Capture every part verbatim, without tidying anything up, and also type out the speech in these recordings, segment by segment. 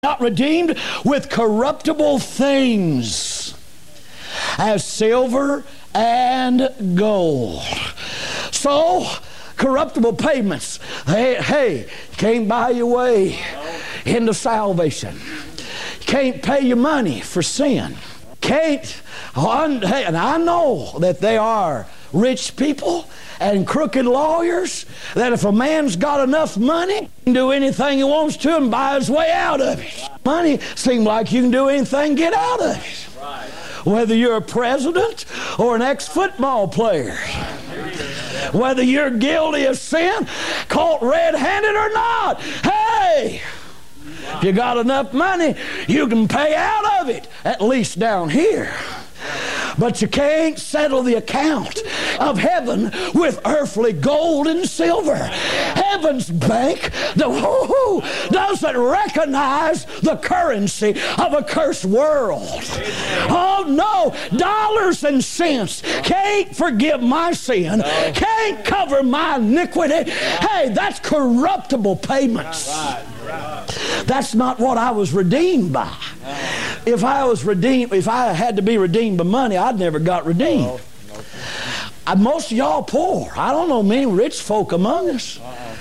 Not redeemed with corruptible things, as silver and gold. So, corruptible payments. Hey, hey, can't buy your way into salvation. Can't pay your money for sin. Can't, hey, and I know that they are rich people and crooked lawyers, that if a man's got enough money, he can do anything he wants to and buy his way out of it. Money seems like you can do anything, get out of it. Whether you're a president or an ex-football player, whether you're guilty of sin, caught red-handed or not, hey, if you got enough money, you can pay out of it, at least down here. But you can't settle the account of heaven with earthly gold and silver. Heaven's bank doesn't recognize the currency of a cursed world. Oh no, dollars and cents can't forgive my sin, can't cover my iniquity. Hey, that's corruptible payments. That's not what I was redeemed by. If I was redeemed, if I had to be redeemed by money, I'd never got redeemed. Uh, most of y'all poor. I don't know many rich folk among us.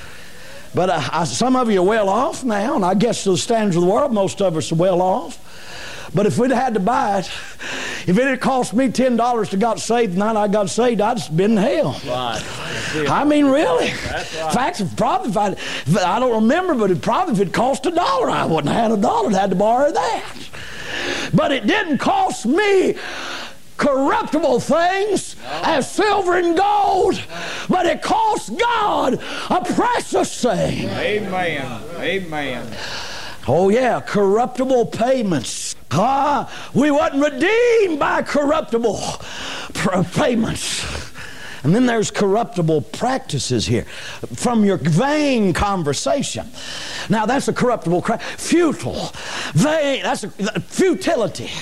But uh, I, some of you are well off now, and I guess to the standards of the world, most of us are well off. But if we'd had to buy it, if it had cost me ten dollars to got saved the night I got saved, I'd have been in hell. Right. I mean, really. That's right. In fact, probably if I, if I don't remember, but it probably if it cost a dollar, I wouldn't have had a dollar. I had to borrow that. But it didn't cost me corruptible things no. as silver and gold, but it cost God a precious thing. Amen. Amen. Oh yeah, corruptible payments. Ah, we wasn't redeemed by corruptible payments. And then there's corruptible practices here from your vain conversation. Now that's a corruptible, futile, vain. That's a futility.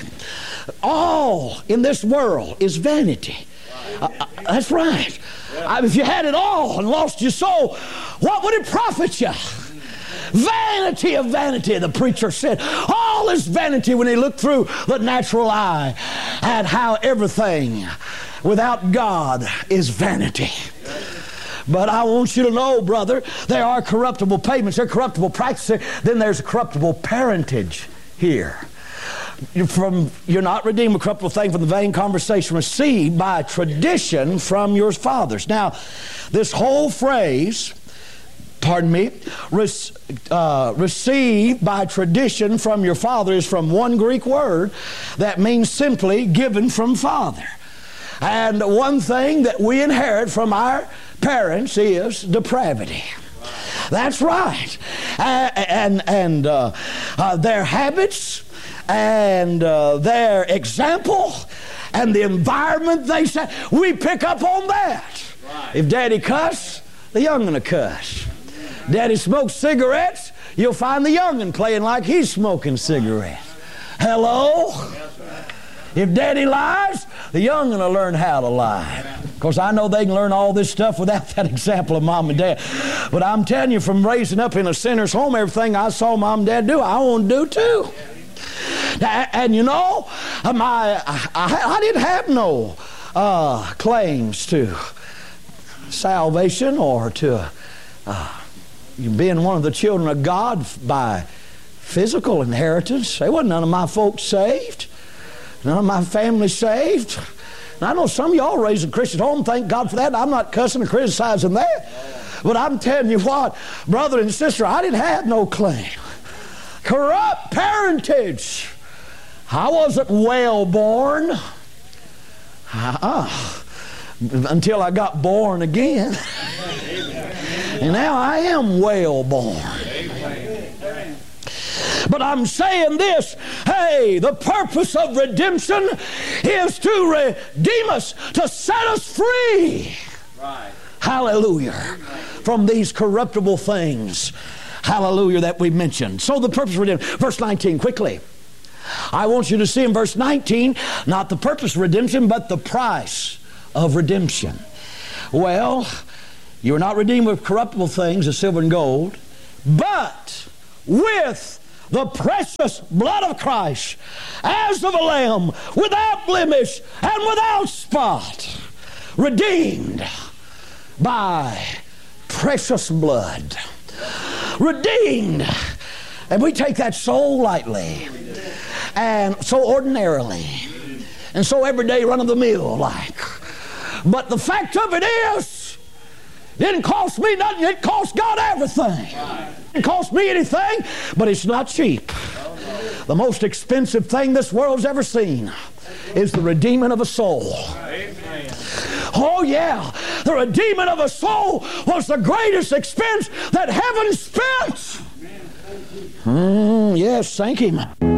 All in this world is vanity. Uh, uh, that's right. Uh, if you had it all and lost your soul, what would it profit you? Vanity of vanity, the preacher said. All is vanity when he looked through the natural eye at how everything without God is vanity. But I want you to know, brother, there are corruptible payments, there are corruptible practices, then there's a corruptible parentage here. You're, from, you're not redeemed with corruptible thing from the vain conversation received by tradition from your fathers. Now, this whole phrase, pardon me, Rec- uh, received by tradition from your father is from one Greek word that means simply given from father. And one thing that we inherit from our parents is depravity. That's right. Uh, and and uh, uh, their habits and uh, their example and the environment they set, we pick up on that. If daddy cuss, the young'un will cuss. Daddy smokes cigarettes, you'll find the young'un playing like he's smoking cigarettes. Hello? If daddy lies, the young'un will learn how to lie. Of course, I know they can learn all this stuff without that example of mom and dad. But I'm telling you, from raising up in a sinner's home, everything I saw mom and dad do, I want to do too. And you know, my, I, I didn't have no uh, claims to salvation or to uh, being one of the children of God by physical inheritance. There wasn't none of my folks saved. None of my family saved. And I know some of y'all raised in a Christian home, thank God for that. I'm not cussing or criticizing that. But I'm telling you what, brother and sister, I didn't have no claim. Corrupt parentage. I wasn't well born. Uh-uh. Until I got born again. And now I am well born. But I'm saying this, hey, the purpose of redemption is to redeem us, to set us free. Right. Hallelujah. From these corruptible things. Hallelujah, that we mentioned. So the purpose of redemption. Verse nineteen, quickly. I want you to see in verse nineteen, not the purpose of redemption, but the price of redemption. Well, you are not redeemed with corruptible things, as silver and gold, but with the precious blood of Christ as of a lamb, without blemish and without spot, redeemed by precious blood. Redeemed. And we take that so lightly and so ordinarily and so everyday run-of-the-mill like. But the fact of it is, it didn't cost me nothing. It cost God everything. It didn't cost me anything, but it's not cheap. The most expensive thing this world's ever seen is the redeeming of a soul. Oh yeah, the redeeming of a soul was the greatest expense that heaven spent. Mm, yes, thank Him.